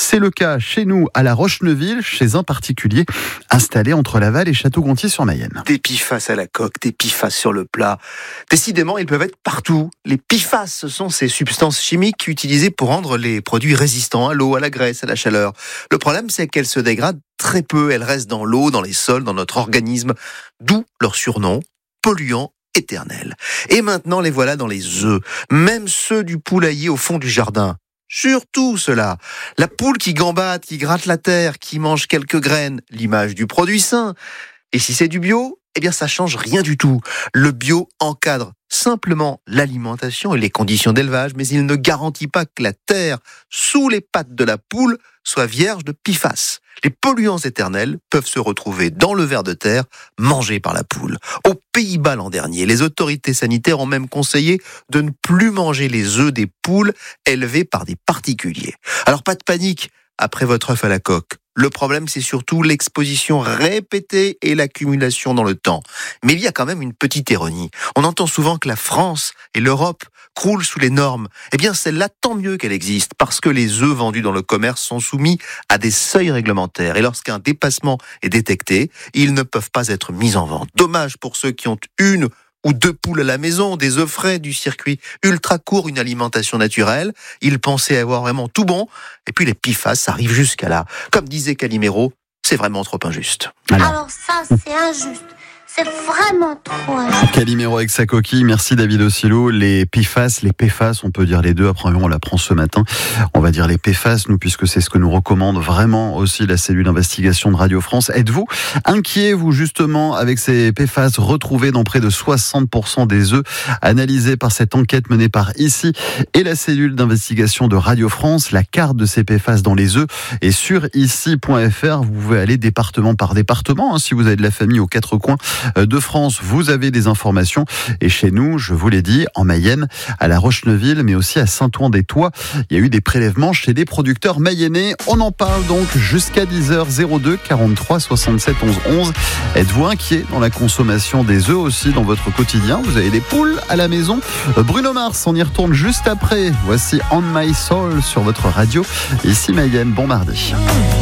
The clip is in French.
C'est le cas chez nous à La Roche-Neuville, chez un particulier installé entre Laval et Château-Gontier-sur-Mayenne. Des PFAS à la coque, des PFAS sur le plat. Décidément, ils peuvent être partout. Les PFAS, ce sont ces substances chimiques utilisées pour rendre les produits résistants à l'eau, à la graisse, à la chaleur. Le problème, c'est qu'elles se dégradent très peu. Elles restent dans l'eau, dans les sols, dans notre organisme. D'où leur surnom, polluants éternels. Et maintenant, les voilà dans les œufs. Même ceux du poulailler au fond du jardin. Surtout cela. La poule qui gambade, qui gratte la terre, qui mange quelques graines. L'image du produit sain. Et si c'est du bio, eh bien ça change rien du tout. Le bio encadre simplement l'alimentation et les conditions d'élevage, mais il ne garantit pas que la terre sous les pattes de la poule soit vierge de PFAS. Les polluants éternels peuvent se retrouver dans le ver de terre mangé par la poule. Aux Pays-Bas l'an dernier, les autorités sanitaires ont même conseillé de ne plus manger les œufs des poules élevées par des particuliers. Alors pas de panique après votre œuf à la coque. Le problème, c'est surtout l'exposition répétée et l'accumulation dans le temps. Mais il y a quand même une petite ironie. On entend souvent que la France et l'Europe croulent sous les normes. Eh bien, celle-là, tant mieux qu'elle existe, parce que les œufs vendus dans le commerce sont soumis à des seuils réglementaires. Et lorsqu'un dépassement est détecté, ils ne peuvent pas être mis en vente. Dommage pour ceux qui ont une ou deux poules à la maison, des œufs frais, du circuit ultra court, une alimentation naturelle. Ils pensaient avoir vraiment tout bon. Et puis les PFAS arrivent jusqu'à là. Comme disait Calimero, c'est vraiment trop injuste. Alors ça, c'est injuste. C'est vraiment trop injuste. Calimero avec sa coquille, merci David Ossillo. Les PFAS, on peut dire les deux, après on l'apprend ce matin. On va dire les PFAS, nous, puisque c'est ce que nous recommande vraiment aussi la cellule d'investigation de Radio France. Êtes-vous inquiet, vous, justement, avec ces PFAS retrouvés dans près de 60% des œufs analysés par cette enquête menée par ICI et la cellule d'investigation de Radio France? La carte de ces PFAS dans les œufs est sur ici.fr. Vous pouvez aller département par département, si vous avez de la famille aux quatre coins de France, vous avez des informations. Et chez nous, je vous l'ai dit, en Mayenne, à La Roche-Neuville, mais aussi à Saint-Ouen-des-Tois, il y a eu des prélèvements chez des producteurs mayennais. On en parle donc jusqu'à 10h02 43 67 11 11. Êtes-vous inquiet dans la consommation des œufs aussi dans votre quotidien? Vous avez des poules à la maison? Bruno Mars, on y retourne juste après. Voici On My Soul sur votre radio. Ici Mayenne, bon mardi.